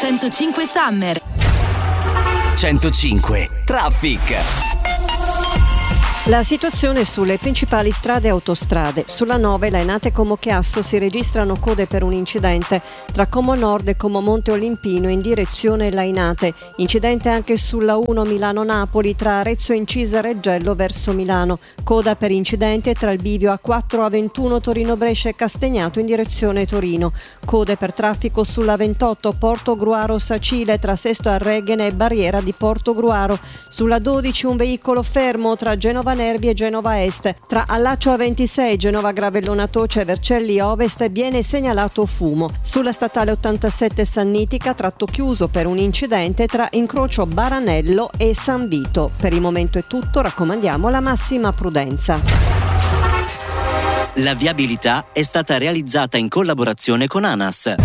105 Summer. 105 Traffic. La situazione sulle principali strade e autostrade. Sulla 9 Lainate Como Chiasso si registrano code per un incidente tra Como Nord e Como Monte Olimpino in direzione Lainate. Incidente anche sulla 1 Milano-Napoli tra Arezzo Incisa e Reggello verso Milano. Coda per incidente tra il bivio A4 A21 Torino-Brescia e Castagnato in direzione Torino. Code per traffico sulla 28 Porto Gruaro Sacile tra Sesto Arreghene e Barriera di Porto Gruaro. Sulla 12 un veicolo fermo tra Genova Nervi e Genova Est. Tra Allaccio A26 Genova Gravellona Toce e Vercelli Ovest viene segnalato fumo. Sulla statale 87 Sannitica tratto chiuso per un incidente tra incrocio Baranello e San Vito. Per il momento è tutto, raccomandiamo la massima prudenza. La viabilità è stata realizzata in collaborazione con ANAS.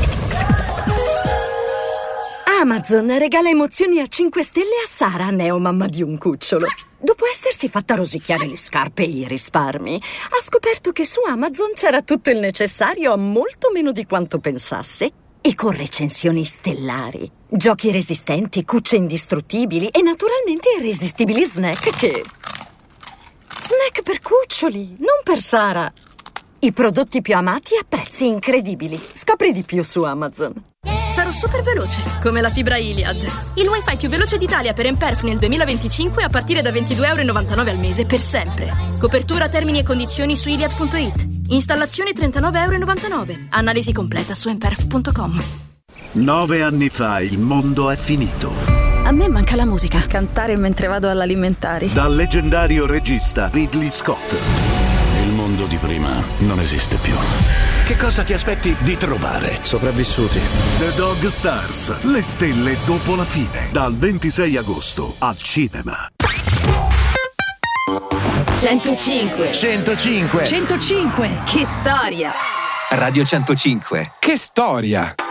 Amazon regala emozioni a 5 stelle a Sara, neomamma di un cucciolo. Dopo essersi fatta rosicchiare le scarpe e i risparmi, ha scoperto che su Amazon c'era tutto il necessario a molto meno di quanto pensasse e con recensioni stellari, giochi resistenti, cucce indistruttibili e naturalmente irresistibili snack che... Snack per cuccioli, non per Sara. I prodotti più amati a prezzi incredibili. Scopri di più su Amazon. Sarò super veloce, come la fibra Iliad. Il wifi più veloce d'Italia per Emperf nel 2025 a partire da €22,99 al mese per sempre. Copertura, termini e condizioni su iliad.it. Installazione €39,99. Analisi completa su emperf.com. 9 anni fa il mondo è finito. A me manca la musica. Cantare mentre vado all'alimentari. Dal leggendario regista Ridley Scott. Il mondo di prima non esiste più. Che cosa ti aspetti di trovare? Sopravvissuti. The Dog Stars, le stelle dopo la fine. Dal 26 agosto al cinema. 105. 105. 105. Che storia. Radio 105. Che storia.